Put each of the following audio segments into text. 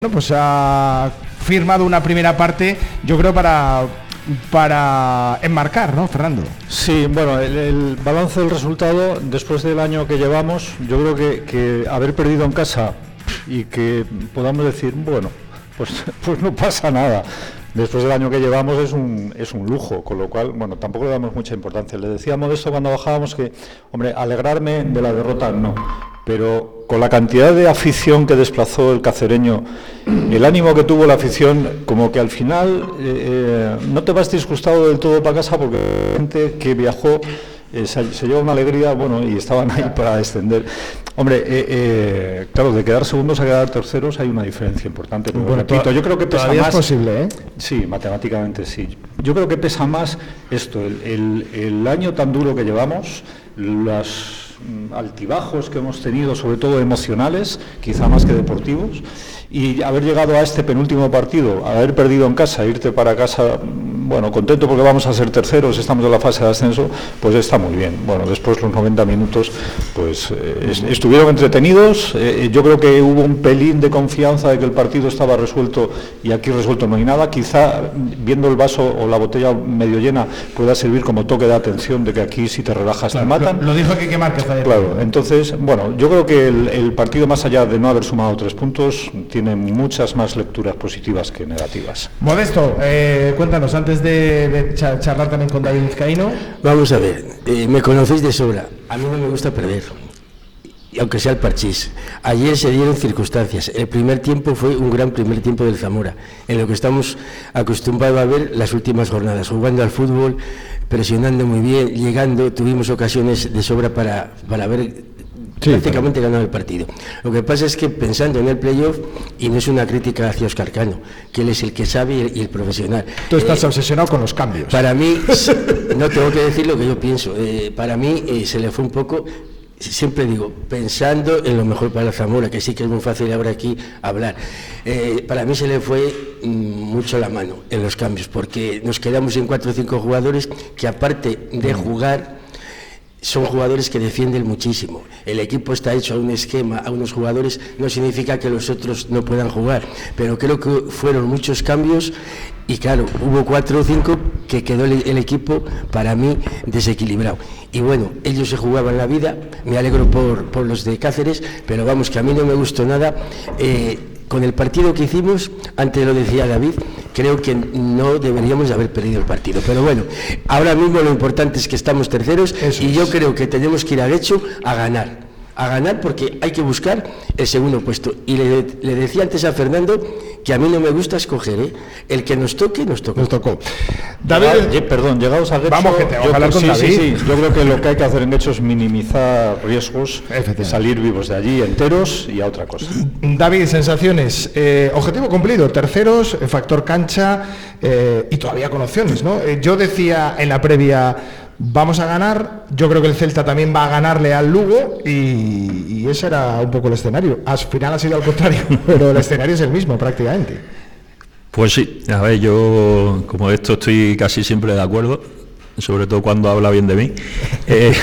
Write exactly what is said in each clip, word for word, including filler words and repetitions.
Bueno, pues ha firmado una primera parte, yo creo, para, para enmarcar, ¿no, Fernando? Sí, bueno, el, el balance del resultado, después del año que llevamos, yo creo que, que haber perdido en casa y que podamos decir, bueno, pues, pues no pasa nada. Después del año que llevamos es un, es un lujo, con lo cual, bueno, tampoco le damos mucha importancia. Le decíamos esto cuando bajábamos que, hombre, alegrarme de la derrota no, pero con la cantidad de afición que desplazó el cacereño, el ánimo que tuvo la afición, como que al final eh, no te vas disgustado del todo para casa porque la gente que viajó eh, se, se lleva una alegría, bueno, y estaban ahí para descender. Hombre, eh, eh, claro, de quedar segundos a quedar terceros hay una diferencia importante. Pero bueno, repito, yo creo que pesa todavía más. Es posible, ¿eh? Sí, matemáticamente sí. Yo creo que pesa más esto, el, el, el año tan duro que llevamos, los altibajos que hemos tenido, sobre todo emocionales, quizá más que deportivos, y haber llegado a este penúltimo partido, haber perdido en casa, irte para casa, bueno, contento porque vamos a ser terceros, estamos en la fase de ascenso, pues está muy bien. Bueno, después los noventa minutos, pues eh, estuvieron entretenidos, eh, yo creo que hubo un pelín de confianza de que el partido estaba resuelto y aquí resuelto no hay nada, quizá viendo el vaso o la botella medio llena pueda servir como toque de atención de que aquí si te relajas claro, te matan. Lo, lo dijo Quique Márquez ayer. Claro, entonces, bueno, yo creo que el, el partido, más allá de no haber sumado tres puntos, tiene muchas más lecturas positivas que negativas. Modesto, eh, cuéntanos, antes de, de charlar también con David Vizcaíno. Vamos a ver, eh, me conocéis de sobra, a mí no me gusta perder, y aunque sea el parchís. Ayer se dieron circunstancias, el primer tiempo fue un gran primer tiempo del Zamora, en lo que estamos acostumbrados a ver las últimas jornadas, jugando al fútbol, presionando muy bien, llegando, tuvimos ocasiones de sobra para, para ver sí, prácticamente claro. Ganado el partido. Lo que pasa es que pensando en el playoff, y no es una crítica hacia Óscar Cano, que él es el que sabe y el, y el profesional. Tú estás eh, obsesionado con los cambios. Para mí, no tengo que decir lo que yo pienso, eh, para mí eh, se le fue un poco... Siempre digo, pensando en lo mejor para la Zamora, que sí que es muy fácil ahora aquí hablar. Eh, para mí se le fue mm, mucho la mano en los cambios, porque nos quedamos en cuatro o cinco jugadores que, aparte de jugar, son jugadores que defienden muchísimo. El equipo está hecho a un esquema, a unos jugadores, no significa que los otros no puedan jugar, pero creo que fueron muchos cambios y claro, hubo cuatro o cinco que quedó el, el equipo, para mí, desequilibrado. Y bueno, ellos se jugaban la vida, me alegro por, por los de Cáceres, pero vamos, que a mí no me gustó nada. Eh, con el partido que hicimos, antes lo decía David, creo que no deberíamos de haber perdido el partido. Pero bueno, ahora mismo lo importante es que estamos terceros. Eso y es. Yo creo que tenemos que ir al hecho a ganar. A ganar porque hay que buscar el segundo puesto. Y le, le decía antes a Fernando que a mí no me gusta escoger, ¿eh? El que nos toque, nos tocó. Nos tocó. David, Llegar, eh, perdón, llegados a Guecho, vamos que te vamos a hablar con sí, David. Sí, sí, yo creo que lo que hay que hacer en Guecho es minimizar riesgos, salir vivos de allí enteros y a otra cosa. David, sensaciones. Eh, objetivo cumplido, terceros, factor cancha eh, y todavía con opciones, ¿no? Eh, yo decía en la previa, vamos a ganar, yo creo que el Celta también va a ganarle al Lugo y, y ese era un poco el escenario. Al final ha sido al contrario, pero el escenario es el mismo prácticamente. Pues sí, a ver, yo como de esto estoy casi siempre de acuerdo, sobre todo cuando habla bien de mí, eh,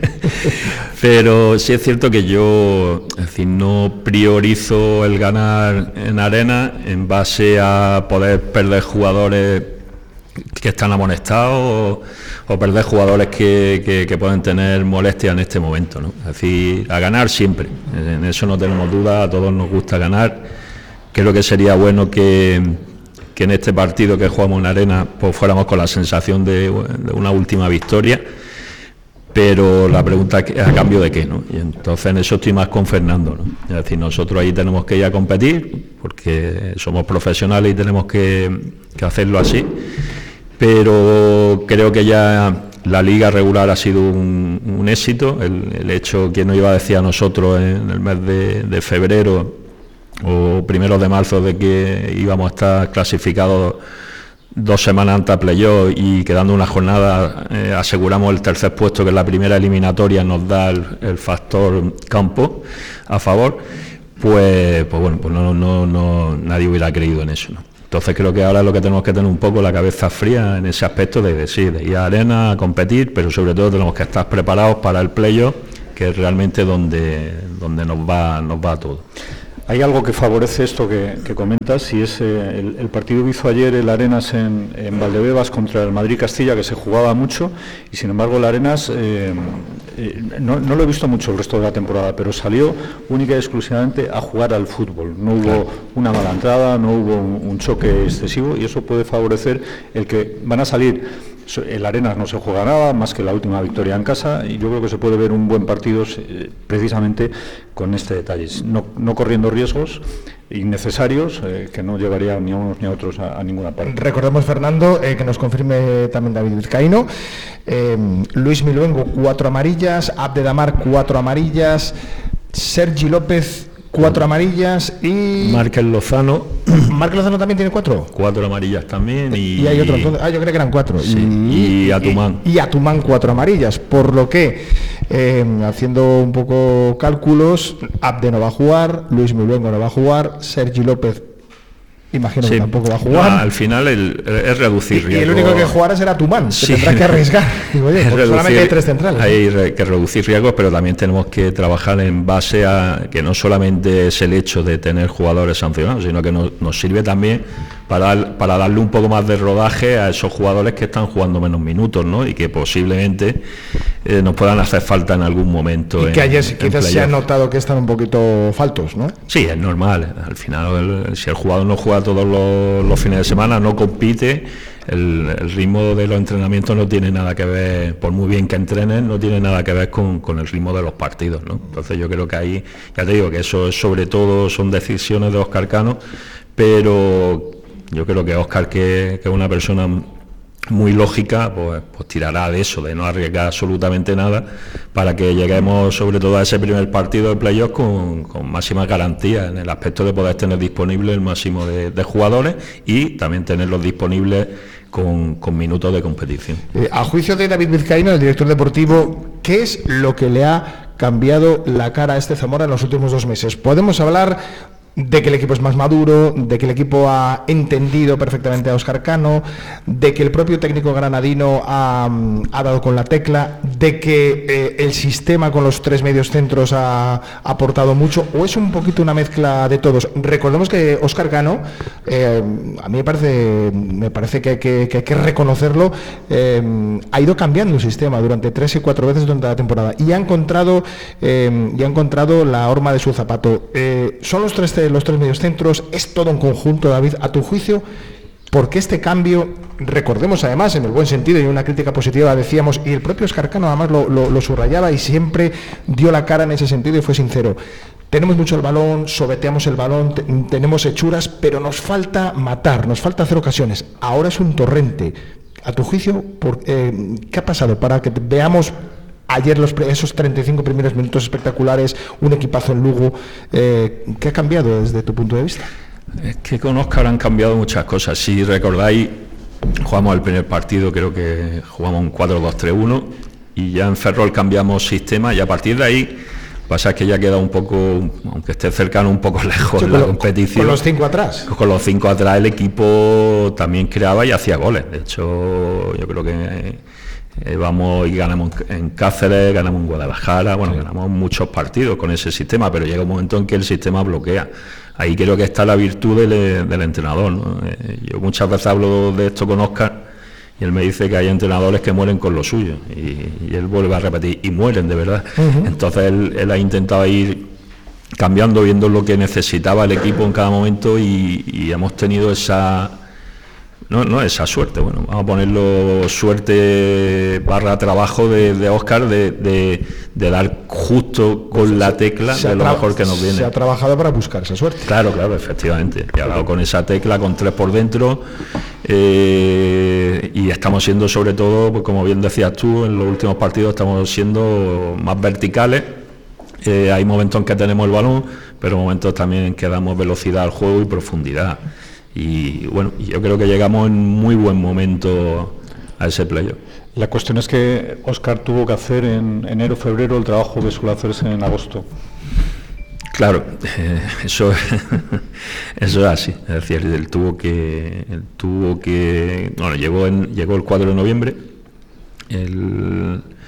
pero sí es cierto que yo, es decir, no priorizo el ganar en arena en base a poder perder jugadores que están amonestados o, o perder jugadores que, que, que pueden tener molestias en este momento, ¿no? Es decir, a ganar siempre, en eso no tenemos duda, a todos nos gusta ganar. Creo que sería bueno que, que en este partido que jugamos en arena pues fuéramos con la sensación de, de una última victoria, pero la pregunta es a cambio de qué, ¿no? Y entonces en eso estoy más con Fernando, ¿no? Es decir, nosotros ahí tenemos que ir a competir porque somos profesionales y tenemos que, que hacerlo así, pero creo que ya la liga regular ha sido un, un éxito. El, el hecho, que nos iba a decir a nosotros en el mes de, de febrero o primeros de marzo de que íbamos a estar clasificados dos semanas antes a playoff y quedando una jornada eh, aseguramos el tercer puesto, que es la primera eliminatoria, nos da el, el factor campo a favor, pues, pues bueno, pues no, no, no, nadie hubiera creído en eso, ¿no? Entonces creo que ahora es lo que tenemos que tener un poco la cabeza fría en ese aspecto de, de, sí, de ir a arena a competir, pero sobre todo tenemos que estar preparados para el playoff, que es realmente donde, donde nos va, nos va todo. Hay algo que favorece esto que, que comentas, y es eh, el, el partido que hizo ayer el Arenas en, en Valdebebas contra el Madrid-Castilla, que se jugaba mucho, y sin embargo el Arenas, eh, eh, no, no lo he visto mucho el resto de la temporada, pero salió única y exclusivamente a jugar al fútbol. No hubo claro. una mala entrada, no hubo un, un choque excesivo, y eso puede favorecer el que van a salir. El Arenas no se juega nada más que la última victoria en casa, y yo creo que se puede ver un buen partido eh, precisamente con este detalle, no, no corriendo riesgos innecesarios eh, que no llevarían ni a unos ni a otros a, a ninguna parte. Recordemos, Fernando, eh, que nos confirme también David Vizcaíno, eh, Luis Miluengo cuatro amarillas, Abdedamar cuatro amarillas, Sergi López cuatro amarillas y... Márquez Lozano. ¿Márquez Lozano también tiene cuatro? Cuatro amarillas también y... Y hay otro, entonces, ah, yo creo que eran cuatro. Sí, y, y Atumán. Y, y Atumán cuatro amarillas, por lo que, eh, haciendo un poco cálculos, Abde no va a jugar, Luis Miluengo no va a jugar, Sergi López, imagino sí, que tampoco va a jugar. No, al final el, es reducir riesgos. Y el único que jugará será Atumán, que sí. tendrá que arriesgar. Digo, oye, porque solamente hay tres centrales. Hay ¿no? que reducir riesgos, pero también tenemos que trabajar en base a que no solamente es el hecho de tener jugadores sancionados, sino que nos, nos sirve también para, para darle un poco más de rodaje a esos jugadores que están jugando menos minutos, ¿no? Y que posiblemente eh, nos puedan hacer falta en algún momento. Y que en, ayer quizás se ha notado que están un poquito faltos, ¿no? Sí, es normal. Al final, el, si el jugador no juega todos los, los fines de semana, no compite, el, el ritmo de los entrenamientos no tiene nada que ver, por muy bien que entrenen, no tiene nada que ver con, con el ritmo de los partidos, ¿no? Entonces yo creo que ahí, ya te digo que eso sobre todo son decisiones de Óscar Cano, pero yo creo que Óscar, que, que es una persona muy lógica, pues, pues tirará de eso, de no arriesgar absolutamente nada, para que lleguemos sobre todo a ese primer partido de playoff con, con máxima garantía en el aspecto de poder tener disponible el máximo de, de jugadores y también tenerlos disponibles con, con minutos de competición. Eh, a juicio de David Vizcaíno, el director deportivo, ¿qué es lo que le ha cambiado la cara a este Zamora en los últimos dos meses? Podemos hablar de que el equipo es más maduro, de que el equipo ha entendido perfectamente a Óscar Cano, de que el propio técnico granadino ha, ha dado con la tecla, de que eh, el sistema con los tres medios centros ha, ha aportado mucho, o es un poquito una mezcla de todos. Recordemos que Óscar Cano, eh, a mí me parece, me parece que hay que, que, hay que reconocerlo, eh, ha ido cambiando el sistema durante tres y cuatro veces durante la temporada y ha encontrado, eh, y ha encontrado la horma de su zapato. Eh, son los tres los tres medios centros, es todo un conjunto, David, a tu juicio, porque este cambio, recordemos además, en el buen sentido y una crítica positiva decíamos, y el propio Óscar Cano además lo, lo, lo subrayaba y siempre dio la cara en ese sentido y fue sincero, tenemos mucho el balón, sobeteamos el balón, te, tenemos hechuras, pero nos falta matar, nos falta hacer ocasiones, ahora es un torrente. A tu juicio, por, eh, ¿qué ha pasado para que veamos ayer los, esos treinta y cinco primeros minutos espectaculares, un equipazo en Lugo? Eh, ¿Qué ha cambiado desde tu punto de vista? Es que con Óscar han cambiado muchas cosas. Si recordáis, jugamos el primer partido, creo que jugamos un cuatro dos tres uno y ya en Ferrol cambiamos sistema y a partir de ahí pasa que ya queda un poco, aunque esté cercano, un poco lejos sí, la lo, competición. Con los cinco atrás. Con los cinco atrás el equipo también creaba y hacía goles. De hecho, yo creo que Eh, vamos y ganamos en Cáceres, ganamos en Guadalajara, bueno, sí. ganamos muchos partidos con ese sistema, pero llega un momento en que el sistema bloquea. Ahí creo que está la virtud del, del entrenador, ¿no? Eh, yo muchas veces hablo de esto con Óscar y él me dice que hay entrenadores que mueren con lo suyo y, y él vuelve a repetir, y mueren de verdad. Uh-huh. Entonces él, él ha intentado ir cambiando, viendo lo que necesitaba el equipo en cada momento y, y hemos tenido esa... No, no esa suerte, bueno, vamos a ponerlo suerte barra trabajo de, de Óscar de, de, de dar justo con se, la tecla de lo mejor que nos viene. Se ha trabajado para buscar esa suerte. Claro, claro, efectivamente. Y ha dado con esa tecla, con tres por dentro, eh, y estamos siendo sobre todo, pues como bien decías tú, en los últimos partidos estamos siendo más verticales. Eh, hay momentos en que tenemos el balón, pero momentos también en que damos velocidad al juego y profundidad. Y bueno, yo creo que llegamos en muy buen momento a ese playoff. La cuestión es que Óscar tuvo que hacer en enero, febrero el trabajo que suele hacerse en agosto. Claro, eh, eso, eso es así. Es decir, él tuvo que, él tuvo que, bueno, llegó en, llegó el cuatro de noviembre. El,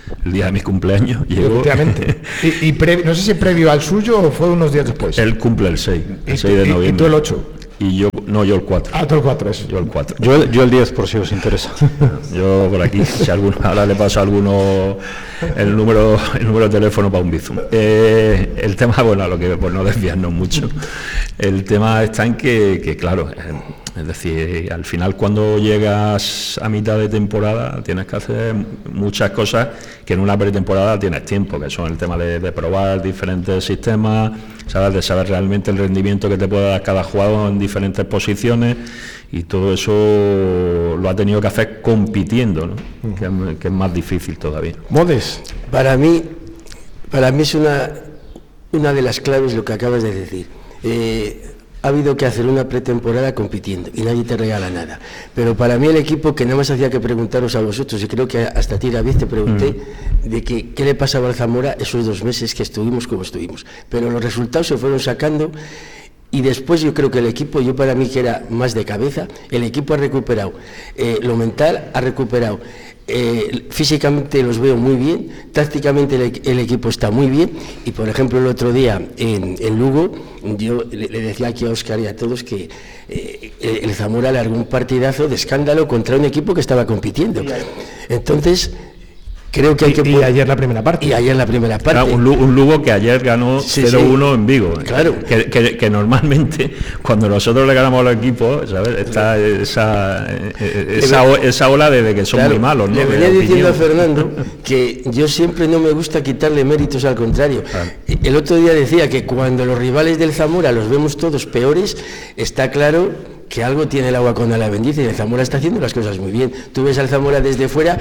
el día de mi cumpleaños. Llegó. Efectivamente. y, y pre, no sé si previo al suyo o fue unos días después. Él cumple el seis, el ¿Y, seis de noviembre. ¿Y tú el ocho? Y yo, no, yo el cuatro. Ah, tú el cuatro, eso. Yo el cuatro. Yo, yo el diez, por si os interesa. Yo por aquí, si alguno, ahora le paso a alguno el número, el número de teléfono para un bizum. Eh, el tema, bueno, a lo que pues no desviarnos mucho. El tema está en que, que claro, es decir, al final cuando llegas a mitad de temporada tienes que hacer muchas cosas que en una pretemporada tienes tiempo, que son el tema de, de probar diferentes sistemas, ¿sabes? De saber realmente el rendimiento que te puede dar cada jugador en diferentes posiciones, y todo eso lo ha tenido que hacer compitiendo, ¿no? Uh-huh. que, es, que es más difícil todavía. Modes. Para mí, para mí es una, una de las claves lo que acabas de decir. Eh, ha habido que hacer una pretemporada compitiendo y nadie te regala nada. Pero para mí el equipo, que nada más hacía que preguntaros a vosotros, y creo que hasta a ti, David, te pregunté mm. de que qué le pasaba al Zamora esos dos meses que estuvimos como estuvimos. Pero los resultados se fueron sacando. Y después yo creo que el equipo, yo para mí que era más de cabeza, el equipo ha recuperado, eh, lo mental ha recuperado, eh, físicamente los veo muy bien, tácticamente el, el equipo está muy bien, y por ejemplo el otro día en, en Lugo, yo le, le decía aquí a Óscar y a todos que eh, el Zamora largó un partidazo de escándalo contra un equipo que estaba compitiendo. Entonces, creo que hay que... Y, y ayer la primera parte. Y ayer la primera parte. Claro, un, un Lugo que ayer ganó sí, cero uno sí. en Vigo. Claro. Que, que, que normalmente, cuando nosotros le ganamos a los equipos, ¿sabes? Está esa, esa, esa ola de que son claro, muy malos, ¿no? Le venía diciendo a Fernando que yo siempre no me gusta quitarle méritos, al contrario. Claro. El otro día decía que cuando los rivales del Zamora los vemos todos peores, está claro que algo tiene el agua cuando la bendice, y el Zamora está haciendo las cosas muy bien. Tú ves al Zamora desde fuera,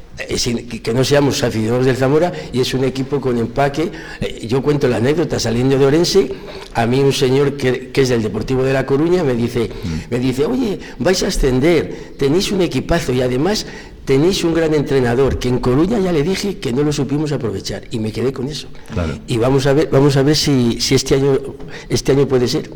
que no seamos aficionados del Zamora, y es un equipo con empaque. Yo cuento la anécdota, saliendo de Orense, a mí un señor que, que es del Deportivo de La Coruña me dice, mm. me dice, oye, vais a ascender, tenéis un equipazo y además tenéis un gran entrenador, que en Coruña ya le dije que no lo supimos aprovechar, y me quedé con eso. Claro. Y vamos a ver, vamos a ver si, si este año este año puede ser.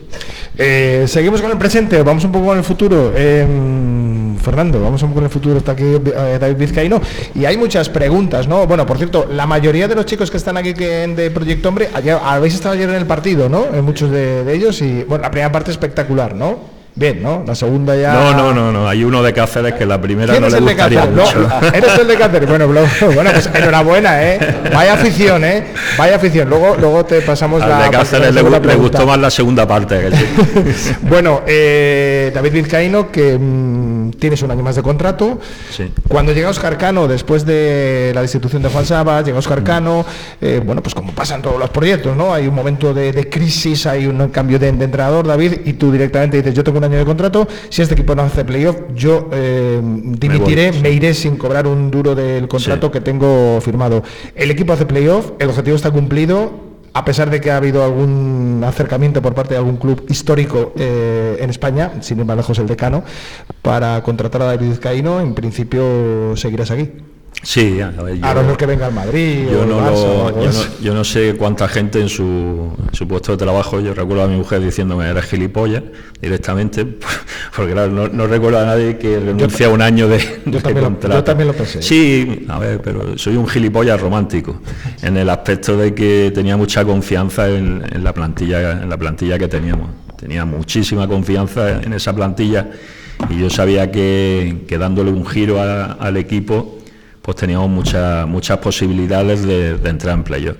Eh, seguimos con el presente, vamos un poco con el futuro. Eh, Fernando, vamos un poco con el futuro, está aquí eh, David Vizcaíno, y hay muchas preguntas, ¿no? Bueno, por cierto, la mayoría de los chicos que están aquí que, de Proyecto Hombre, ayer, habéis estado ayer en el partido, ¿no? En muchos de, de ellos, y bueno, la primera parte espectacular, ¿no? Bien, ¿no? La segunda ya... No, no, no, no. Hay uno de Cáceres que la primera no es le el gustaría de mucho. No, eres el de Cáceres. Bueno, bueno, pues enhorabuena, ¿eh? Vaya afición, ¿eh? Vaya afición. Luego, luego te pasamos Al la... de Cáceres le, le gustó más la segunda parte. Que sí. Bueno, eh, David Vizcaíno, que mmm, tienes un año más de contrato. Sí. Cuando llega Óscar Cano, después de la destitución de Juan Sabas, llega Óscar Cano, eh, bueno, pues como pasan todos los proyectos, ¿no? Hay un momento de, de crisis, hay un cambio de, de entrenador, David, y tú directamente dices, yo tengo un año de contrato, si este equipo no hace playoff, yo eh, dimitiré, me, voy, sí. me iré sin cobrar un duro del contrato sí. que tengo firmado. El equipo hace playoff, el objetivo está cumplido, a pesar de que ha habido algún acercamiento por parte de algún club histórico eh, en España, sin ir más lejos el Decano, para contratar a David Vizcaíno, en principio seguirás aquí. Sí, a ver, yo, a no ser que venga al Madrid. Yo, o no, Barça, lo, yo, no, yo no sé cuánta gente en su, en su puesto de trabajo, yo recuerdo a mi mujer diciéndome, eres gilipollas, directamente, porque claro, no, no recuerdo a nadie que renuncie a un año de, yo de contrato. Lo, yo también lo pensé. Sí, a ver, pero soy un gilipollas romántico, en el aspecto de que tenía mucha confianza en, en, la, plantilla, en la plantilla que teníamos. Tenía muchísima confianza en esa plantilla, y yo sabía que, que dándole un giro a, al equipo, pues teníamos muchas muchas posibilidades de, de entrar en playoff.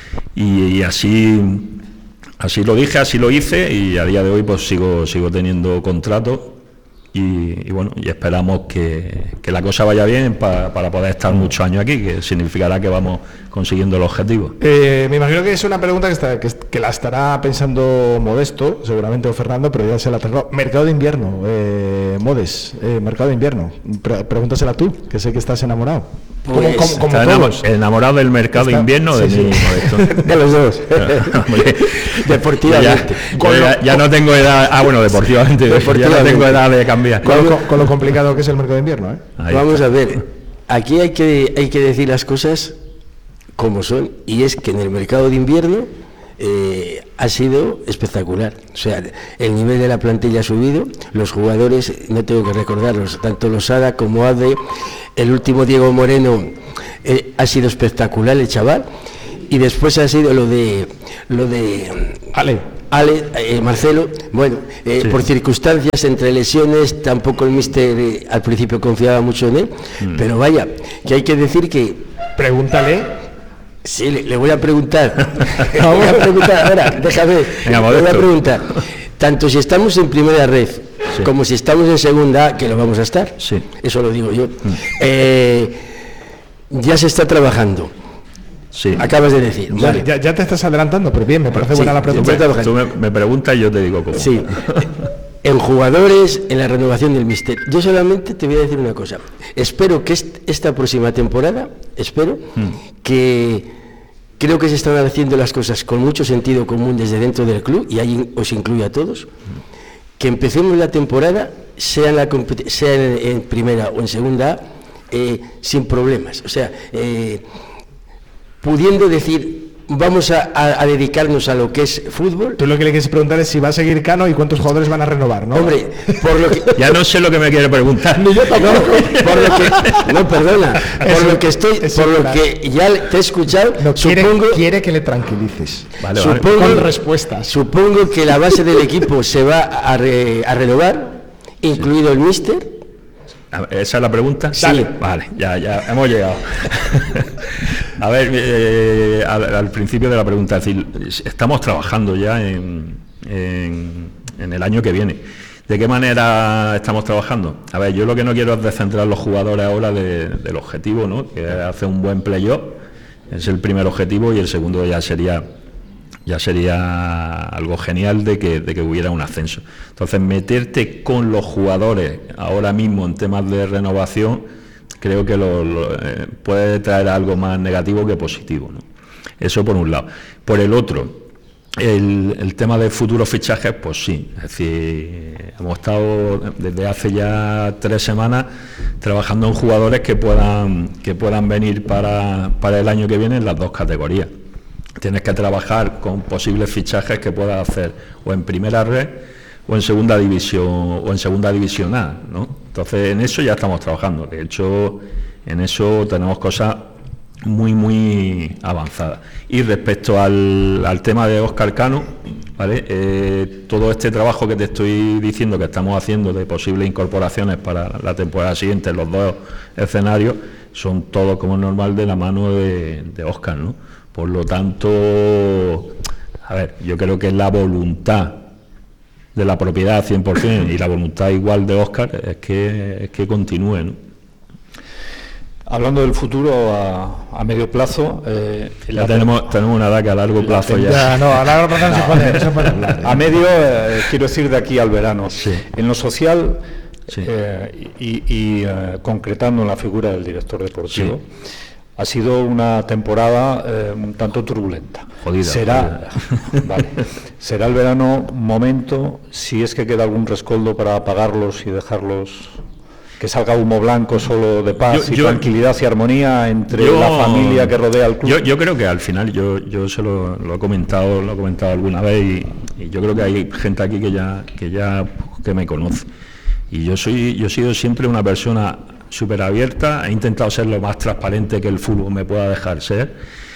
Y, y así así lo dije, así lo hice, y a día de hoy pues sigo sigo teniendo contrato, y, y bueno, y esperamos que, que la cosa vaya bien pa, para poder estar muchos años aquí, que significará que vamos consiguiendo el objetivo. Eh, me imagino que es una pregunta que, está, que, que la estará pensando Modesto, seguramente, o Fernando, pero ya se la tengo. Mercado de invierno, eh, Modes, eh, mercado de invierno. Pre- pregúntasela tú, que sé que estás enamorado. Pues, como, como, como todos. Enamorado del mercado de invierno, sí, de sí. mí, Modesto. De los dos. Deportivamente. Ya, ya, ya no tengo edad. Ah, bueno, deportivamente. deportivamente. Ya no tengo edad de cambiar. Con lo, con lo complicado que es el mercado de invierno, ¿eh? Vamos está. a ver. Aquí hay que hay que decir las cosas como son, y es que en el mercado de invierno eh, ha sido espectacular. O sea, el nivel de la plantilla ha subido, los jugadores, no tengo que recordarlos, tanto Losada como Ade, el último Diego Moreno, eh, ha sido espectacular el chaval, y después ha sido lo de lo de Ale, Ale eh, Marcelo, bueno, eh, Sí. por circunstancias, entre lesiones, tampoco el míster eh, al principio confiaba mucho en él, mm. pero vaya, que hay que decir que... pregúntale. Sí, le, le voy a preguntar, le voy a preguntar, ahora, déjame, Venga, le voy a preguntar, tanto si estamos en primera red, sí. como si estamos en segunda A, que lo vamos a estar, sí. eso lo digo yo, mm. eh, ya se está trabajando. Sí. Acabas de decir. Ya, Vale. ya, ya te estás adelantando, pero bien, me parece Sí, buena la pregunta. tú me- Tú me, me preguntas y yo te digo cómo. Sí, en jugadores, en la renovación del míster. Yo solamente te voy a decir una cosa. Espero que est- esta próxima temporada, espero mm. que creo que se están haciendo las cosas con mucho sentido común desde dentro del club, y ahí os incluyo a todos, que empecemos la temporada, sea en, la competi- sea en, en primera o en segunda A, eh, sin problemas. O sea, eh, pudiendo decir, vamos a, a, a dedicarnos a lo que es fútbol. Tú lo que le quieres preguntar es si va a seguir Cano y cuántos jugadores van a renovar, ¿no? Hombre, por lo que... Ya no sé lo que me quiere preguntar. No, por lo que, no, perdona, por Eso- lo que estoy, eso por lo claro. que ya te he escuchado, No, quiere, supongo, quiere que le tranquilices. Vale, vale. supongo, Con respuestas. supongo que la base del equipo se va a, re- a renovar, incluido el míster. A ver, ¿esa es la pregunta? Sí. Vale, ya, ya hemos llegado. A ver, eh, al, al principio de la pregunta, es decir, estamos trabajando ya en, en, en el año que viene. ¿De qué manera estamos trabajando? A ver, yo lo que no quiero es descentrar a los jugadores ahora de, del objetivo, ¿no? Que es hacer un buen playoff, es el primer objetivo, y el segundo ya sería ya sería algo genial de que, de que hubiera un ascenso. Entonces, meterte con los jugadores ahora mismo en temas de renovación, creo que lo, lo, eh, puede traer algo más negativo que positivo, ¿no? Eso por un lado. Por el otro, el, el tema de futuros fichajes, pues sí, es decir, hemos estado desde hace ya tres semanas trabajando en jugadores que puedan, que puedan venir para, para el año que viene en las dos categorías. Tienes que trabajar con posibles fichajes que puedas hacer o en primera red o en segunda división o en segunda división A, ¿no? Entonces en eso ya estamos trabajando. De hecho, en eso tenemos cosas muy muy avanzadas. Y respecto al, al tema de Óscar Cano, ¿vale? Eh, todo este trabajo que te estoy diciendo que estamos haciendo de posibles incorporaciones para la temporada siguiente en los dos escenarios son todos, como es normal, de la mano de, de Óscar, ¿no? Por lo tanto, a ver, yo creo que la voluntad de la propiedad cien por ciento y la voluntad igual de Óscar es que, es que continúe, ¿no? Hablando del futuro a, a medio plazo, eh, Ya tenemos, tenemos una edad que a largo plazo ya... Ya, no, a largo plazo no se puede, no se puede hablar. a medio, eh, quiero decir, de aquí al verano. Sí. En lo social, Sí. eh, y, y, eh, concretando en la figura del director deportivo, Sí. ha sido una temporada eh, un tanto turbulenta. Jodida, será, vale, será el verano momento, si es que queda algún rescoldo para apagarlos y dejarlos, que salga humo blanco solo de paz Yo- y yo- tranquilidad y armonía entre Yo- la familia que rodea al club. Yo, yo creo que al final, yo, yo se lo, lo he comentado, lo he comentado alguna vez, y, y yo creo que hay gente aquí que ya, que ya que me conoce. Y yo soy, yo he sido siempre una persona súper abierta, he intentado ser lo más transparente que el fútbol me pueda dejar ser,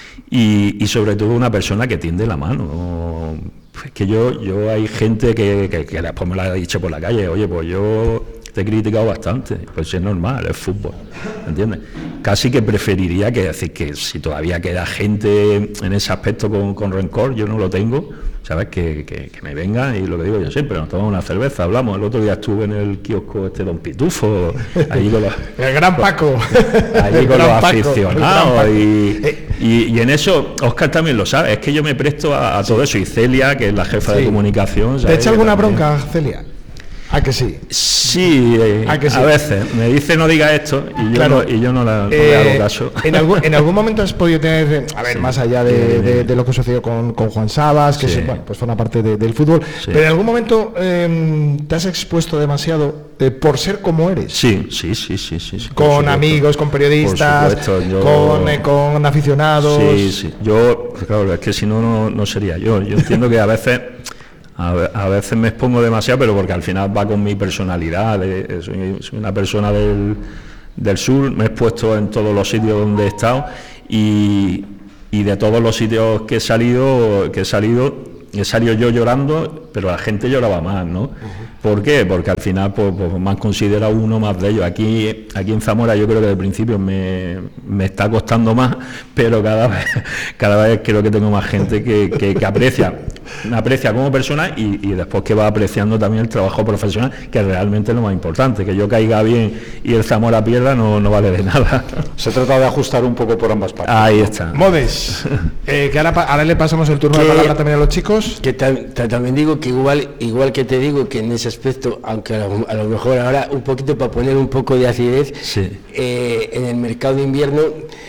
y, y sobre todo una persona que tiende la mano. Es que yo, yo hay gente que, que, que después me lo ha dicho por la calle, oye, pues yo te he criticado bastante, pues es normal, es fútbol, ¿entiendes? Casi que preferiría que decir que si todavía queda gente en ese aspecto con, con rencor, yo no lo tengo, ¿sabes? Que, que, que me venga, y lo que digo yo siempre, nos tomamos una cerveza, hablamos. El otro día estuve en el kiosco este Don Pitufo, allí con los... El gran Paco. allí El con los gran Paco, el gran aficionados, Paco. y, Eh, y, y en eso Óscar también lo sabe, es que yo me presto a, a todo eso, y Celia, que es la jefa Sí. de comunicación, ¿Te ¿sabes? echa alguna También. bronca, Celia? ¿A que sí? Sí, eh, ¿A que sí? a veces me dice no diga esto y yo Claro. no, y yo no, la, no Eh, le hago caso. ¿En algún, ¿En algún momento has podido tener, a ver, Sí. más allá de, de- de lo que sucedió con, con Juan Sabas, que Sí. es, bueno, pues forma parte de- del fútbol, Sí. pero en algún momento eh, te has expuesto demasiado eh, por ser como eres? Sí, sí, sí, sí, sí, sí, por Con supuesto. amigos, con periodistas, Por supuesto, yo- con, eh, con aficionados. Sí, sí. Yo, pues claro, es que si no, no, no sería yo. Yo entiendo que a veces, a, ve- a veces me expongo demasiado, pero porque al final va con mi personalidad. de- soy, soy una persona del, del sur, me he expuesto en todos los sitios donde he estado y, y de todos los sitios que he salido, que he salido, he salido yo llorando, pero la gente lloraba más, ¿no? Uh-huh. ¿Por qué? Porque al final pues, pues me han considerado uno más de ellos. Aquí, aquí en Zamora yo creo que de principio me, me está costando más, pero cada vez, cada vez creo que tengo más gente que, que, que aprecia, me aprecia como persona y, y después que va apreciando también el trabajo profesional, que realmente es lo más importante. Que yo caiga bien y el Zamora pierda no, no vale de nada. Se trata de ajustar un poco por ambas partes. Ahí está. Modes, eh, que ahora, ahora le pasamos el turno de palabra también a los chicos. Que tam, tam, también digo que igual, igual que te digo que en ese aspecto, aunque a lo, a lo mejor ahora un poquito para poner un poco de acidez, sí. eh, en el mercado de invierno,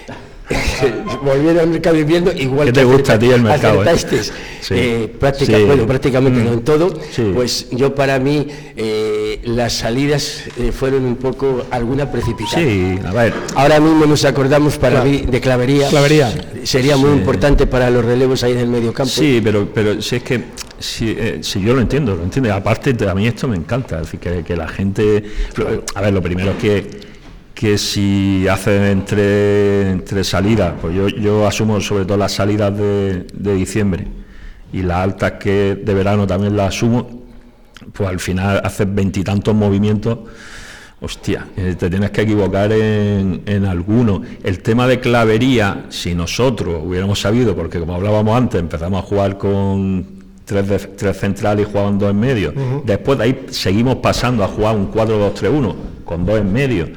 volviendo al mercado de invierno, igual ¿qué que te gusta a ti el mercado? Acertaste, eh? sí. eh, práctica, sí. bueno, prácticamente mm. no en todo, sí. pues yo para mí eh, las salidas eh, fueron un poco alguna precipitada. Sí, a ver. Ahora mismo nos acordamos para claro. mí de Clavería. Clavería. Sería muy sí. importante para los relevos ahí del medio campo. Sí, pero, pero si es que si, eh, si yo lo entiendo, lo entiendo. Aparte, a mí esto me encanta, es decir, que, que la gente. A ver, lo primero es que. que si hacen entre, entre salidas, pues yo, yo asumo sobre todo las salidas de, de diciembre y las altas que de verano también las asumo, pues al final haces veintitantos movimientos, hostia, eh, te tienes que equivocar en, en alguno. El tema de Clavería, si nosotros hubiéramos sabido, porque como hablábamos antes, empezamos a jugar con tres, de, tres centrales y jugaban dos en medio, uh-huh. después de ahí seguimos pasando a jugar un cuatro dos tres uno con dos en medio.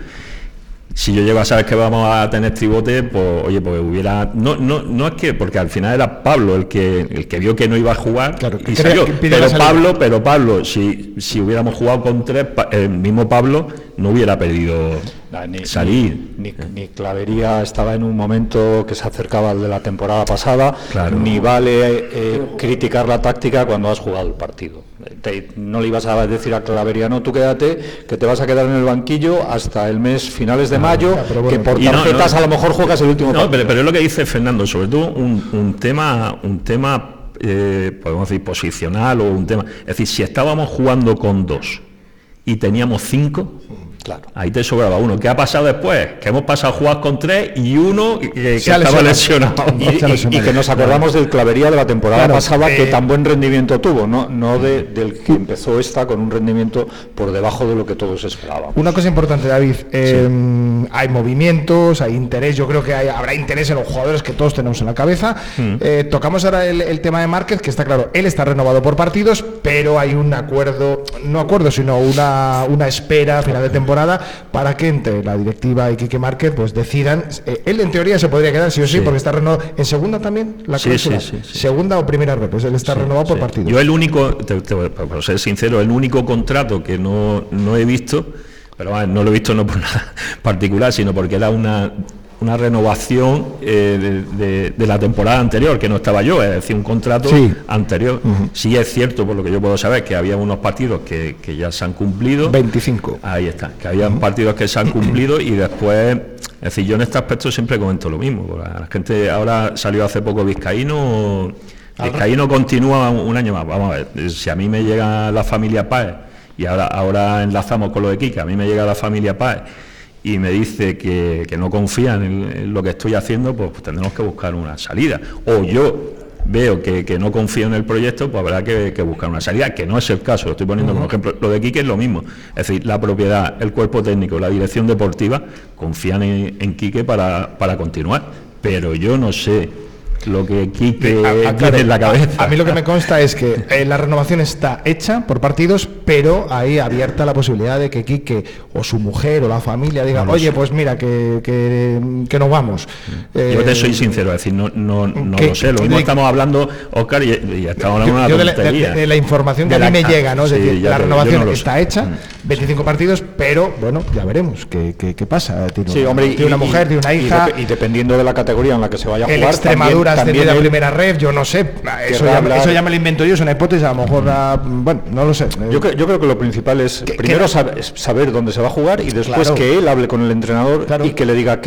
Si yo llego a saber que vamos a tener tribote, pues oye, pues hubiera... No no no es que... Porque al final era Pablo el que el que vio que no iba a jugar claro, y salió. Pero Pablo, pero Pablo, si, si hubiéramos jugado con tres, el mismo Pablo no hubiera pedido nah, ni, salir. Ni, ni, ni Clavería estaba en un momento que se acercaba al de la temporada pasada, claro. Ni vale eh, criticar la táctica cuando has jugado el partido. Te, no le ibas a decir a Clavería, no, tú quédate, que te vas a quedar en el banquillo hasta el mes finales de mayo, ah, bueno, que por tarjetas no, no, a lo mejor juegas el último no, partido. Pero, pero es lo que dice Fernando, sobre todo un, un tema, un tema eh, podemos decir posicional o un tema, es decir, si estábamos jugando con dos y teníamos cinco, claro, ahí te sobraba uno. ¿Qué ha pasado después? Que hemos pasado a jugar con tres y uno que, que estaba lesionado. Y, y, y que nos acordamos del Clavería de la temporada claro, pasada, eh, que tan buen rendimiento tuvo, no, no de, del que empezó esta con un rendimiento por debajo de lo que todos esperábamos. Una cosa importante, David, eh, sí. hay movimientos, hay interés, yo creo que hay, habrá interés en los jugadores que todos tenemos en la cabeza. Mm. Eh, tocamos ahora el, el tema de Márquez, que está claro, él está renovado por partidos, pero hay un acuerdo, no acuerdo, sino una, una espera a final de temporada para que entre la directiva y Quique Márquez pues decidan, eh, él en teoría se podría quedar sí o sí, sí. porque está renovado en segunda también la sí, cláusula, sí, sí, sí. segunda o primera red, pues él está sí, renovado sí. por partidos. Yo el único, te, te, para ser sincero, el único contrato que no, no he visto, pero bueno, no lo he visto no por nada particular, sino porque era una una renovación eh, de, de, de la temporada anterior, que no estaba yo, es decir, un contrato sí. anterior. Uh-huh. Sí es cierto, por lo que yo puedo saber, que había unos partidos que, que ya se han cumplido. veinticinco. Ahí está, que había uh-huh. partidos que se han cumplido y después, es decir, yo en este aspecto siempre comento lo mismo. La gente ahora salió hace poco Vizcaíno, Vizcaíno continúa un año más. Vamos a ver, si a mí me llega la familia Páez, y ahora, ahora enlazamos con lo de Quique, a mí me llega la familia Páez, y me dice que, que no confían en, en lo que estoy haciendo, pues, pues tendremos que buscar una salida. O yo veo que, que no confío en el proyecto, pues habrá que, que buscar una salida, que no es el caso. Lo estoy poniendo como ejemplo. Lo de Quique es lo mismo. Es decir, la propiedad, el cuerpo técnico, la dirección deportiva confían en, en Quique para, para continuar. Pero yo no sé lo que Quique a, a, tiene en la cabeza. A, a mí lo que me consta es que eh, la renovación está hecha por partidos, pero ahí abierta la posibilidad de que Quique o su mujer o la familia digan, no oye, sé. pues mira, que, que, que nos vamos. Eh, yo te soy sincero, es decir, no, no, no que, lo sé. Lo mismo de, estamos hablando, Óscar, y, y estamos hablando de una tontería. De, de, de la información que de a mí la, me llega, ¿no? Es sí, decir, la renovación no está sé. hecha, veinticinco partidos, pero bueno, ya veremos qué, qué, qué pasa. Tiene, sí, hombre, tiene una y, mujer, tiene una hija. Y, de, y dependiendo de la categoría en la que se vaya a jugar, Extremadura ascendido a primera red, yo no sé, eso ya, eso ya me lo invento yo, es una hipótesis, a lo mejor, mm. bueno, no lo sé. Yo, yo creo que lo principal es, primero, saber, saber dónde se va a jugar y después claro. que él hable con el entrenador claro. y que le diga qué,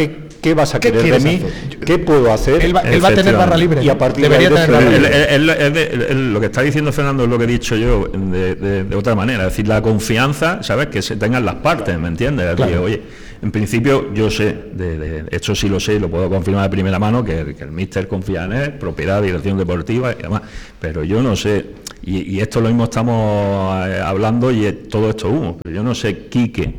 ¿qué vas a ¿Qué querer de quieres mí? hacer? ¿Qué puedo hacer? Él va, él va a tener barra libre. Y a partir Debería de ahí tener barra decidir. libre. El- el- el- el- el- lo que está diciendo Fernando es lo que he dicho yo de, de- de otra manera, es decir, la confianza, ¿sabes? Que se tengan las partes, ¿me entiendes? Es decir, Claro. oye, en principio yo sé, de, de- esto sí lo sé, lo puedo confirmar de primera mano, que, que el míster confía en él, propiedad, dirección deportiva y demás, pero yo no sé, y, y esto lo mismo estamos eh, hablando y es- todo esto humo, pero yo no sé, Quique,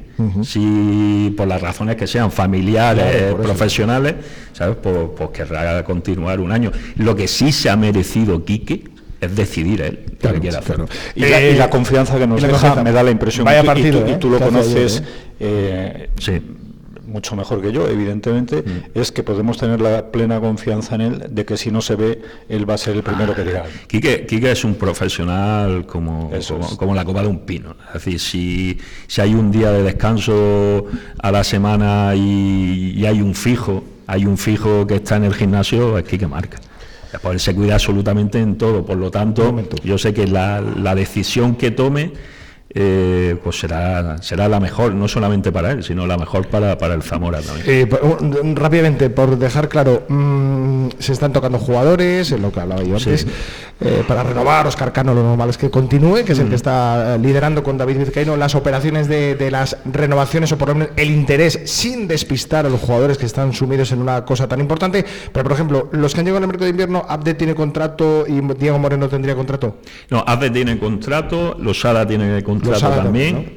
si por las razones que sean familiares, Claro, por eso. profesionales, ¿sabes? Pues, pues querrá continuar un año. Lo que sí se ha merecido Quique es decidir él lo Claro, que quiere hacer. claro. Y, la, Eh, y la confianza que nos y la deja confianza. me da la impresión, Vaya y tú- y partido, tú, y ¿eh? tú lo que hace ayer, conoces ¿eh? eh, Sí. mucho mejor que yo, evidentemente, Mm. es que podemos tener la plena confianza en él de que si no se ve, él va a ser el primero que diga. Quique, Quique es un profesional como, Eso como, es. como la copa de un pino. Es decir, si, si hay un día de descanso a la semana y, y hay un fijo, hay un fijo que está en el gimnasio, es Quique marca. Pues él se cuida absolutamente en todo, por lo tanto, momento. yo sé que la, la decisión que tome eh, pues será será la mejor, no solamente para él, sino la mejor para, para el Zamora también. Eh, por- un- rápidamente, por dejar claro, mm, se están tocando jugadores, en lo que hablaba yo antes, Sí. eh, para renovar. Oscar Cano, lo normal es que continúe, que es el que está eh, liderando con David Vizcaíno las operaciones de, de las renovaciones, o por lo menos el interés, sin despistar a los jugadores que están sumidos en una cosa tan importante. Pero, por ejemplo, los que han llegado en el mercado de invierno, Abde tiene contrato y Diego Moreno tendría contrato. No, Abde tiene contrato, Losada tiene contrato Losada también, también,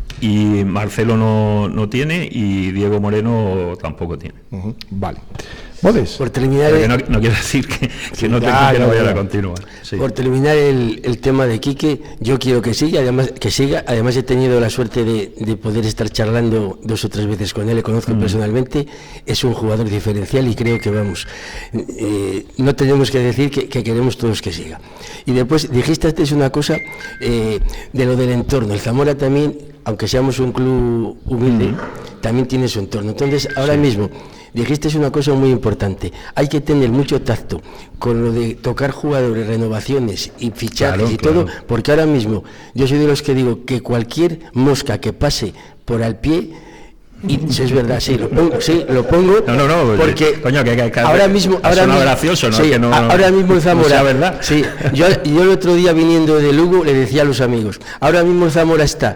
y Marcelo no, no tiene, y Diego Moreno tampoco tiene. Ujú, vale. ¿Modes? Por terminar, Pero que el, no, no quiere decir que, que no, ya, tenga, que ya, no vaya ya. a continuar. Sí. por terminar el, el tema de Quique, yo quiero que siga, además que siga. Además he tenido la suerte de, de poder estar charlando dos o tres veces con él, le conozco Mm. personalmente, es un jugador diferencial y creo que vamos, eh, no tenemos que decir que, que queremos todos que siga. Y después dijiste antes una cosa eh, de lo del entorno. El Zamora también, aunque seamos un club humilde, también tiene su entorno. Entonces, ahora mismo, dijiste una cosa muy importante, hay que tener mucho tacto con lo de tocar jugadores, renovaciones y fichajes Claro, y claro. todo, porque ahora mismo yo soy de los que digo que cualquier mosca que pase por al pie, y si es verdad, sí, lo pongo, sí, lo pongo, No, no, no, porque coño, que- que- que- ahora mismo, que ahora suena mismo, gracioso, ¿no? sí, Que no- a- ahora mismo el no Zamora, sea verdad. sí, yo, yo el otro día viniendo de Lugo le decía a los amigos, ahora mismo el Zamora está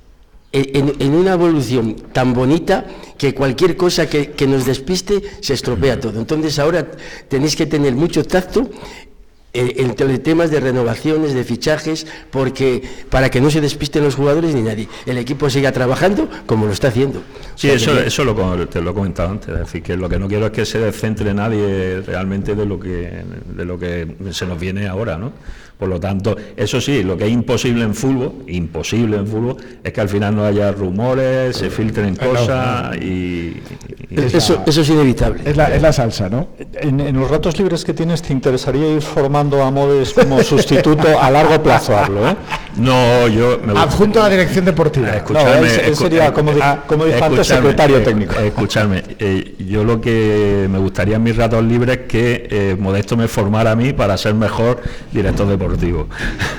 en, en una evolución tan bonita que cualquier cosa que, que nos despiste se estropea todo. Entonces ahora tenéis que tener mucho tacto eh, entre temas de renovaciones, de fichajes, porque para que no se despisten los jugadores ni nadie. El equipo siga trabajando como lo está haciendo. Sí, O sea, eso, que- eso lo, co- te lo he comentado antes, es decir, que lo que no quiero es que se descentre nadie realmente de lo que de lo que se nos viene ahora, ¿no? Por lo tanto, eso sí, lo que es imposible en fútbol, imposible en fútbol, es que al final no haya rumores, se filtren cosas y, y- eso, eso es inevitable. Es la, es la salsa, ¿no? En, en los ratos libres que tienes, ¿te interesaría ir formando a Modes como sustituto a largo plazo? Hablo, ¿eh? no, yo me gusta- Adjunto a la dirección deportiva. Eh, escuchadme, No, él- él escu- sería, eh, como di- ah, como dijo antes, escuchadme, secretario eh, técnico. eh, Escuchadme, eh, yo lo que me gustaría en mis ratos libres es que eh, Modesto me formara a mí para ser mejor director deportivo.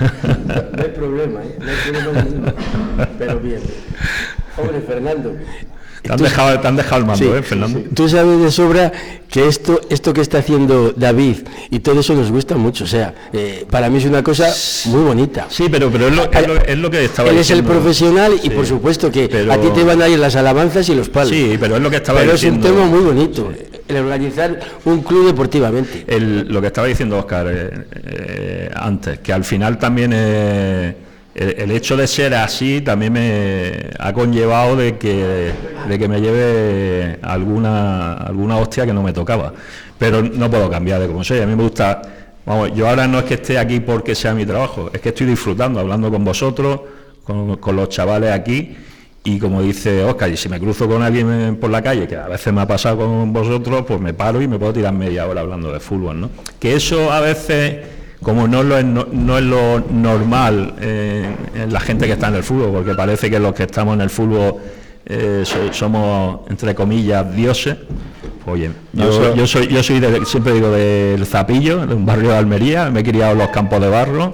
No hay problema, ¿eh? No hay problema ninguno. Pero bien. Hombre, Fernando. Te han tú- dejado, te han dejado el mando, Sí, ¿eh, Fernando? Tú sabes de sobra que esto, esto que está haciendo David y todo eso nos gusta mucho. O sea, eh, para mí es una cosa muy bonita. Sí, pero, pero es, lo, es, lo, es lo que estaba Él es el diciendo. profesional y Sí, por supuesto que pero- a ti te van a ir las alabanzas y los palos. Sí, pero es lo que estaba Pero es un diciendo. tema muy bonito, el organizar un club deportivamente. El- lo que estaba diciendo Óscar eh, eh, antes, que al final también eh, el, el hecho de ser así también me ha conllevado de que, de que me lleve alguna, alguna hostia que no me tocaba. Pero no puedo cambiar de como soy. A mí me gusta, vamos, yo ahora no es que esté aquí porque sea mi trabajo, es que estoy disfrutando, hablando con vosotros, con, con los chavales aquí. Y como dice Óscar, y si me cruzo con alguien por la calle, que a veces me ha pasado con vosotros, pues me paro y me puedo tirar media hora hablando de fútbol, ¿no? Que eso a veces, como no, lo es, no, no es lo normal eh, en la gente que está en el fútbol, porque parece que los que estamos en el fútbol eh, so- somos, entre comillas, dioses. Oye, No, yo, eso- yo soy, yo soy de- siempre digo del Zapillo, de un barrio de Almería, me he criado en los campos de barro.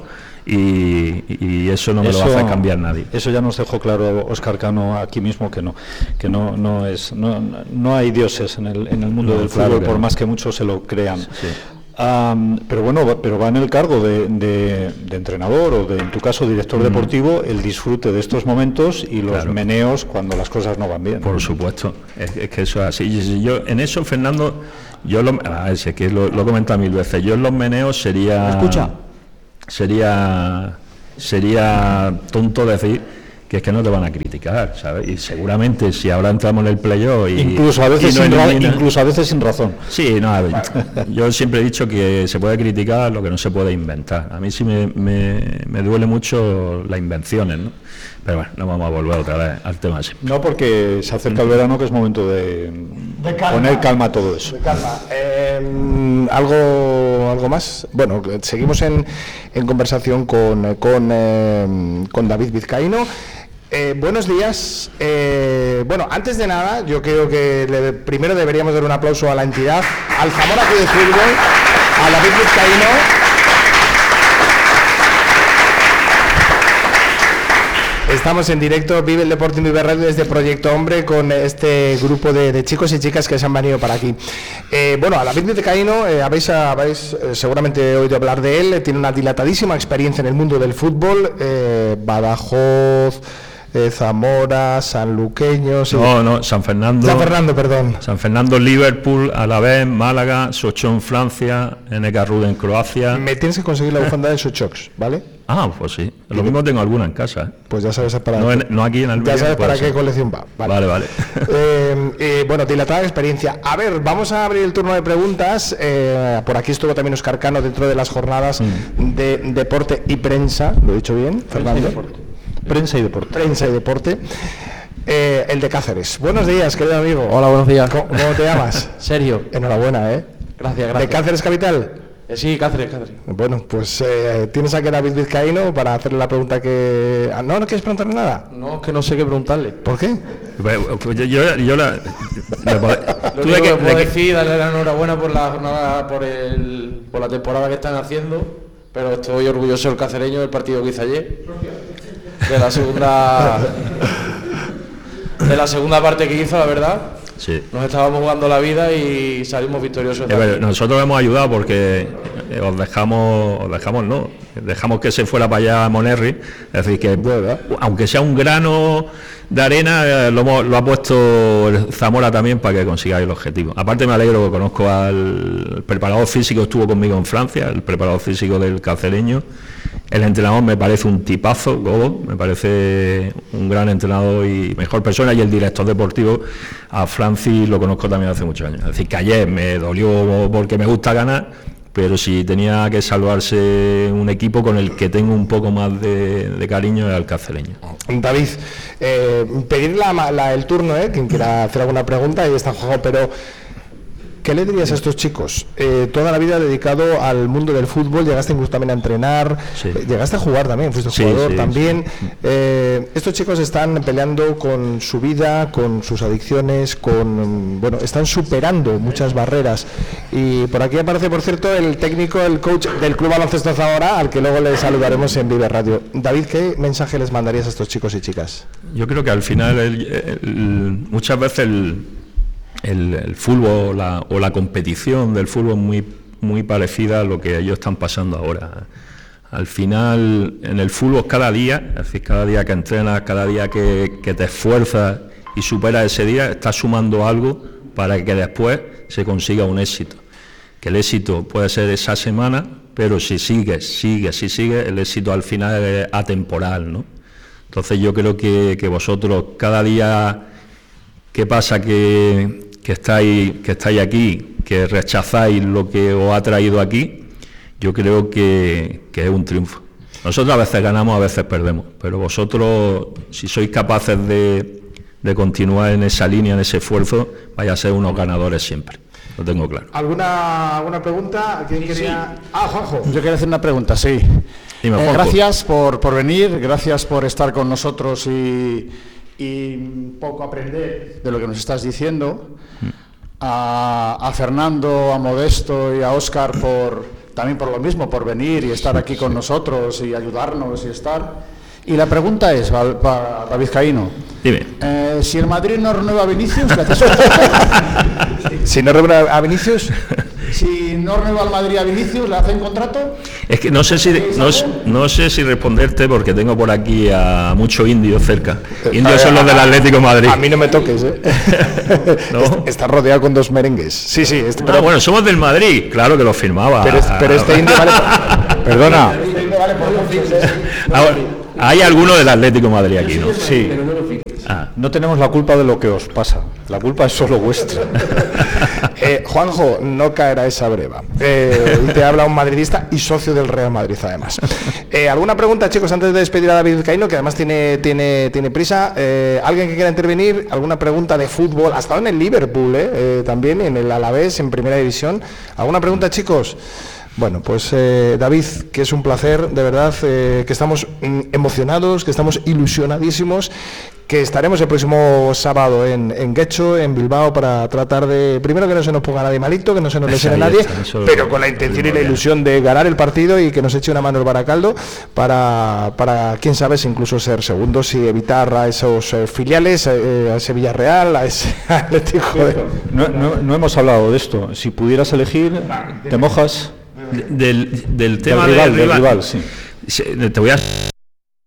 y, y eso no me eso, lo va a hacer cambiar nadie. Eso ya nos dejó claro Óscar Cano aquí mismo, que no que no no es no, no hay dioses en el en el mundo no, del claro fútbol, por no. más que muchos se lo crean. Sí. Um, pero bueno, pero va en el cargo de, de, de entrenador o de, en tu caso, director mm. deportivo, el disfrute de estos momentos y los claro. meneos cuando las cosas no van bien. Por supuesto, es, es que eso es así. Yo en eso, Fernando, yo lo, a ver, si es que lo, lo he comentado mil veces, yo en los meneos sería... ¿Escucha? Sería, sería tonto decir que es que no te van a criticar, ¿sabes? Y seguramente si ahora entramos en el playoff y... Incluso a veces, no sin, ra elimina... incluso a veces sin razón. Sí, no, a ver, yo siempre he dicho que se puede criticar lo que no se puede inventar. A mí sí me, me, me duele mucho las invenciones, ¿no? Pero bueno, no vamos a volver otra vez al tema así. No, porque se acerca el verano, que es momento de, de calma, poner calma a todo eso. De calma. Eh, ¿algo, ¿Algo más? Bueno, seguimos en, en conversación con, con, eh, con David Vizcaíno. Eh, buenos días. Eh, bueno, antes de nada, yo creo que le, primero deberíamos dar un aplauso a la entidad, al Zamora Club de Fútbol, a David Vizcaíno. Estamos en directo, Vive el Deporte en Vive Radio desde Proyecto Hombre con este grupo de, de chicos y chicas que se han venido para aquí. Eh, bueno, a David Vizcaíno, eh, habéis, habéis eh, seguramente oído hablar de él, tiene una dilatadísima experiencia en el mundo del fútbol, eh, Badajoz, eh, Zamora, Sanluqueño... Sí. No, no, San Fernando... San Fernando, perdón. San Fernando, Liverpool, Alavés, Málaga, Sochaux en Francia, N K Rude en Croacia... Me tienes que conseguir la bufanda de Sochaux, ¿vale? Ah, pues sí. Lo mismo tengo alguna en casa, ¿eh? Pues ya sabes para no, qué, en, no aquí en Almería, ya sabes para ser. qué colección va. Vale, vale. vale. eh, eh, bueno, dilatada experiencia. A ver, vamos a abrir el turno de preguntas. Eh, por aquí estuvo también Óscar Cano dentro de las jornadas mm. de deporte y prensa. ¿Lo he dicho bien, Fernando? Prensa y deporte. Prensa y deporte. Eh, el de Cáceres. Buenos días, querido amigo. Hola, buenos días. ¿Cómo, cómo te llamas? Sergio. Enhorabuena, ¿eh? Gracias, gracias. ¿De Cáceres capital? Eh, sí, Cáceres, Cáceres. Bueno, pues eh, tienes aquí a David Vizcaíno para hacerle la pregunta que... Ah, ¿no, no quieres preguntarle nada? No, es que no sé qué preguntarle. ¿Por qué? Yo, yo, yo la... Lo único que puedo decir, darle la enhorabuena por la jornada, por, el, por la temporada que están haciendo, pero estoy orgulloso del cacereño del partido que hice ayer. De la segunda... de la segunda parte que hizo, la verdad. Sí. Nos estábamos jugando la vida y salimos victoriosos. Eh, ver, nosotros hemos ayudado porque eh, os dejamos, os dejamos no, dejamos que se fuera para allá Monerri, es decir que ¿verdad? Aunque sea un grano de arena, eh, lo, hemos, lo ha puesto el Zamora también para que consigáis el objetivo. Aparte me alegro que conozco al preparador físico, estuvo conmigo en Francia, el preparador físico del cacereño. El entrenador me parece un tipazo, Gobo, me parece un gran entrenador y mejor persona, y el director deportivo, a Francis, lo conozco también hace muchos años. Es decir, que ayer me dolió porque me gusta ganar, pero si tenía que salvarse un equipo con el que tengo un poco más de, de cariño es al cacereño. David, eh, pedir la, la, el turno, eh, quien quiera hacer alguna pregunta, ahí está Juanjo, pero... ¿qué le dirías a estos chicos? Eh, toda la vida dedicado al mundo del fútbol, llegaste incluso también a entrenar, sí. eh, llegaste a jugar también, fuiste sí, jugador sí, también. Sí. Eh, estos chicos están peleando con su vida, con sus adicciones, con bueno, están superando muchas barreras. Y por aquí aparece, por cierto, el técnico, el coach del Club Baloncesto Zamora, al que luego le saludaremos en Vive Radio. David, ¿qué mensaje les mandarías a estos chicos y chicas? Yo creo que al final, el, el, muchas veces el El, el fútbol la, o la competición del fútbol es muy, muy parecida a lo que ellos están pasando ahora. Al final, en el fútbol cada día, es decir, cada día que entrenas, cada día que, que te esfuerzas y superas ese día, estás sumando algo para que después se consiga un éxito. Que el éxito puede ser esa semana, pero si sigues, sigues, si sigues, el éxito al final es atemporal, ¿no? Entonces yo creo que, que vosotros cada día... ¿Qué pasa? Que, que, estáis, que estáis aquí, que rechazáis lo que os ha traído aquí, yo creo que, que es un triunfo. Nosotros a veces ganamos, a veces perdemos, pero vosotros, si sois capaces de, de continuar en esa línea, en ese esfuerzo, vais a ser unos ganadores siempre. Lo tengo claro. ¿Alguna, alguna pregunta? ¿Quién quería? Sí. Ah, Juanjo. Yo quería hacer una pregunta, sí. Dime, eh, gracias por, por venir, gracias por estar con nosotros y... y un poco aprender de lo que nos estás diciendo, a, a Fernando, a Modesto y a Óscar por también por lo mismo, por venir y estar aquí con nosotros y ayudarnos y estar. Y la pregunta es, para David Caíno, dime. Eh, si el Madrid no renueva a Vinicius, ¿qué haces? Si no renueva a Vinicius... Si no renueva al Madrid a Vinicius, ¿le hacen contrato? Es que no sé si no, no sé si responderte porque tengo por aquí a muchos indios cerca. Indios son los del Atlético de Madrid. A mí no me toques, ¿eh? ¿No? Está rodeado con dos merengues. Sí, sí. Este, pero ah, bueno, somos del Madrid, claro que lo firmaba. Pero, pero este indio vale por... Perdona. Ahora, hay alguno del Atlético de Madrid aquí, ¿no? Sí. Ah, no tenemos la culpa de lo que os pasa. La culpa es solo vuestra. eh, Juanjo, no caerá esa breva. Eh, y te habla un madridista y socio del Real Madrid, además. Eh, ¿Alguna pregunta, chicos, antes de despedir a David Caíno, que además tiene, tiene, tiene prisa? Eh, ¿Alguien que quiera intervenir? ¿Alguna pregunta de fútbol? Ha estado en el Liverpool, eh, eh, también, en el Alavés, en Primera División. ¿Alguna pregunta, chicos? Bueno, pues eh, David, que es un placer, de verdad, eh, que estamos mm, emocionados, que estamos ilusionadísimos, que estaremos el próximo sábado en, en Guecho, en Bilbao, para tratar de, primero que no se nos ponga nadie malito, que no se nos lesione nadie, está, pero con la intención y la ilusión de ganar el partido y que nos eche una mano el Baracaldo para, para quién sabe, si incluso ser segundos y evitar a esos eh, filiales, eh, a ese Villarreal, a ese Atlético. De... No, no, no hemos hablado de esto. Si pudieras elegir, ¿te mojas? Del, del tema del rival, del rival, del rival sí. Te voy a